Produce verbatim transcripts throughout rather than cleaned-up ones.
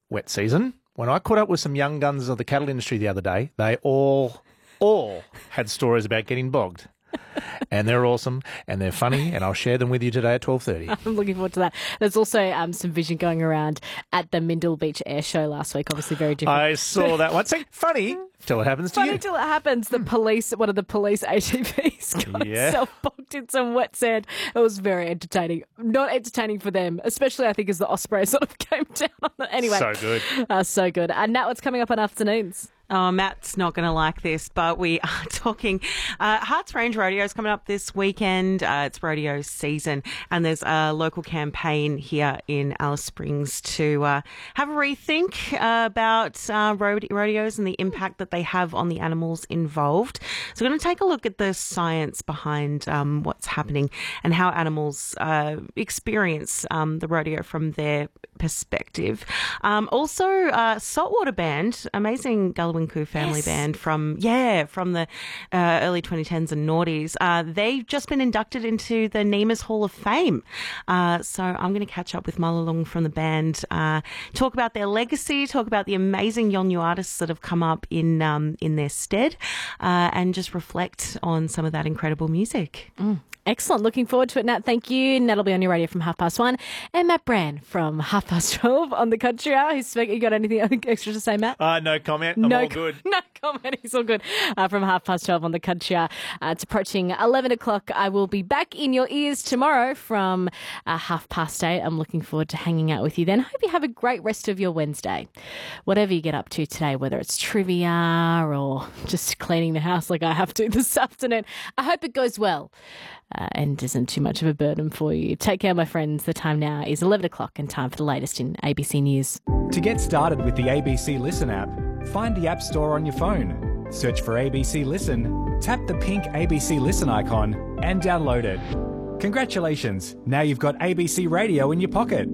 wet season. When I caught up with some young guns of the cattle industry the other day, they all, all had stories about getting bogged. And they're awesome, and they're funny, and I'll share them with you today at twelve thirty. I'm looking forward to that. There's also um, some vision going around at the Mindil Beach Air Show last week, obviously very different. I saw that one. See, funny till it happens to Funny you. till it happens. The police, one of the police A T Vs got Yeah. itself bogged in some wet sand. It was very entertaining. Not entertaining for them, especially I think as the Osprey sort of came down on it. Anyway. So good. Uh, so good. And Nat, what's coming up on afternoons? Oh, Matt's not going to like this, but we are talking. Uh, Harts Range Rodeo is coming up this weekend. Uh, it's rodeo season, and there's a local campaign here in Alice Springs to uh, have a rethink uh, about uh, rode- rodeos and the impact that they have on the animals involved. So we're going to take a look at the science behind um, what's happening and how animals uh, experience um, the rodeo from their perspective. Um, also, uh, Saltwater Band, amazing Gallowinku family Yes. band from, yeah, from the uh, early twenty tens and noughties. Uh, they've just been inducted into the Nemus Hall of Fame. Uh, so I'm going to catch up with Malalung from the band, uh, talk about their legacy, talk about the amazing Yolngu artists that have come up in um, in their stead, uh, and just reflect on some of that incredible music. Mm. Excellent. Looking forward to it, Nat. Thank you. And that'll be on your radio from half past one. And Matt Brand from half past twelve on the Country Hour. He's speaking. You got anything extra to say, Matt? Uh, no comment. I'm no all good. No comment. He's all good. Uh, from half past twelve on the Country Hour. Uh, it's approaching eleven o'clock. I will be back in your ears tomorrow from uh, half past eight. I'm looking forward to hanging out with you then. I hope you have a great rest of your Wednesday. Whatever you get up to today, whether it's trivia or just cleaning the house like I have to this afternoon, I hope it goes well. Uh, and isn't too much of a burden for you. Take care, my friends. The time now is eleven o'clock and time for the latest in A B C News. To get started with the A B C Listen app, find the App Store on your phone, search for A B C Listen, tap the pink A B C Listen icon and download it. Congratulations, now you've got A B C Radio in your pocket.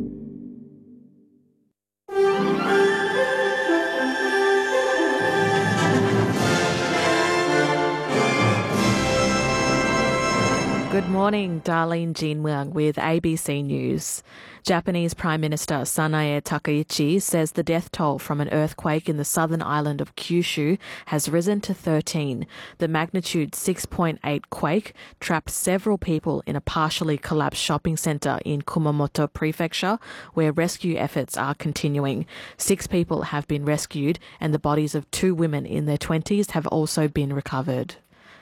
Good morning, Darlene Jean-Wang with A B C News. Japanese Prime Minister Sanae Takaichi says the death toll from an earthquake in the southern island of Kyushu has risen to thirteen. The magnitude six point eight quake trapped several people in a partially collapsed shopping centre in Kumamoto Prefecture, where rescue efforts are continuing. Six people have been rescued and the bodies of two women in their twenties have also been recovered.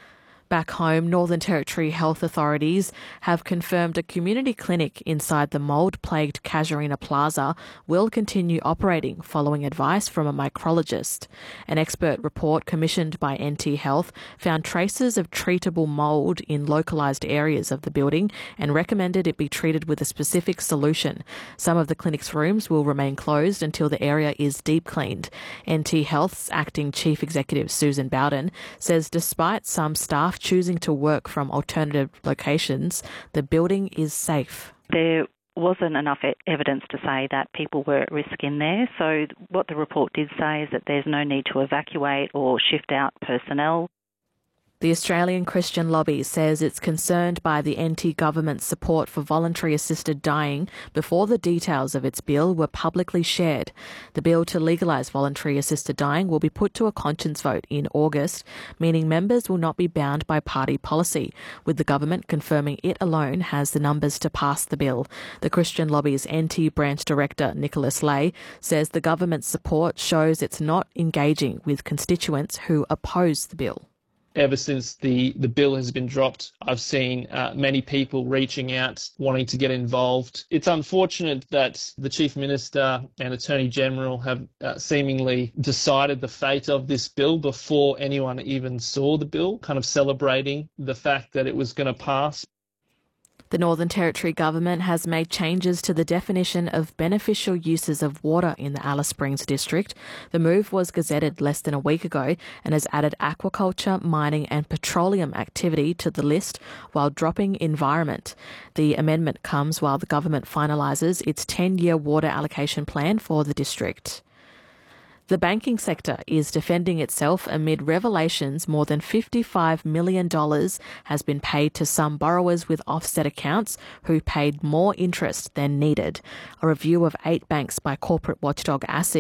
Back home, Northern Territory health authorities have confirmed a community clinic inside the mould-plagued Casuarina Plaza will continue operating following advice from a micrologist. An expert report commissioned by N T Health found traces of treatable mould in localised areas of the building and recommended it be treated with a specific solution. Some of the clinic's rooms will remain closed until the area is deep cleaned. N T Health's acting chief executive Susan Bowden says despite some staff choosing to work from alternative locations, the building is safe. There wasn't enough e- evidence to say that people were at risk in there. So what the report did say is that there's no need to evacuate or shift out personnel. The Australian Christian Lobby says it's concerned by the anti-government support for voluntary assisted dying before the details of its bill were publicly shared. The bill to legalise voluntary assisted dying will be put to a conscience vote in August, meaning members will not be bound by party policy, with the government confirming it alone has the numbers to pass the bill. The Christian Lobby's N T branch director, Nicholas Lay, says the government's support shows it's not engaging with constituents who oppose the bill. Ever since the, the bill has been dropped, I've seen uh, many people reaching out, wanting to get involved. It's unfortunate that the Chief Minister and Attorney General have uh, seemingly decided the fate of this bill before anyone even saw the bill, kind of celebrating the fact that it was going to pass. The Northern Territory government has made changes to the definition of beneficial uses of water in the Alice Springs district. The move was gazetted less than a week ago and has added aquaculture, mining and petroleum activity to the list while dropping environment. The amendment comes while the government finalises its ten-year water allocation plan for the district. The banking sector is defending itself amid revelations more than fifty-five million dollars has been paid to some borrowers with offset accounts who paid more interest than needed. A review of eight banks by corporate watchdog ASIC